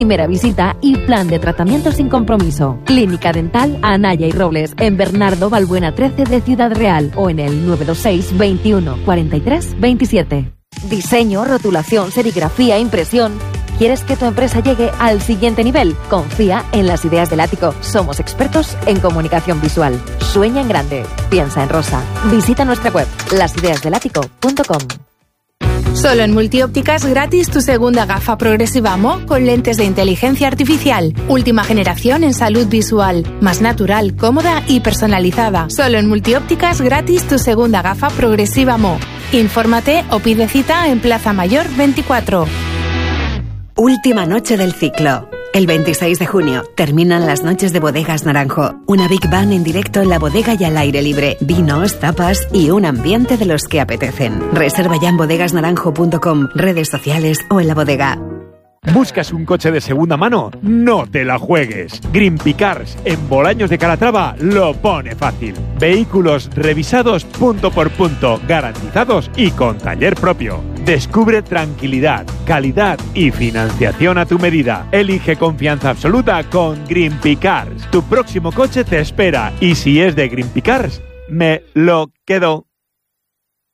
Primera visita y plan de tratamiento sin compromiso. Clínica Dental Anaya y Robles, en Bernardo Balbuena 13 de Ciudad Real o en el 926 21 43 27. Diseño, rotulación, serigrafía, impresión. ¿Quieres que tu empresa llegue al siguiente nivel? Confía en Las Ideas del Ático. Somos expertos en comunicación visual. Sueña en grande. Piensa en rosa. Visita nuestra web, lasideasdelático.com. Solo en Multiópticas gratis tu segunda gafa progresiva AMO con lentes de inteligencia artificial. Última generación en salud visual. Más natural, cómoda y personalizada. Solo en Multiópticas gratis tu segunda gafa progresiva AMO. Infórmate o pide cita en Plaza Mayor 24. Última noche del ciclo. El 26 de junio terminan las noches de Bodegas Naranjo. Una Big Band en directo en la bodega y al aire libre. Vinos, tapas y un ambiente de los que apetecen. Reserva ya en bodegasnaranjo.com, redes sociales o en la bodega. ¿Buscas un coche de segunda mano? No te la juegues. Greenpeace Cars en Bolaños de Calatrava lo pone fácil. Vehículos revisados punto por punto, garantizados y con taller propio. Descubre tranquilidad, calidad y financiación a tu medida. Elige confianza absoluta con Greenpeace Cars. Tu próximo coche te espera y si es de Greenpeace Cars, me lo quedo.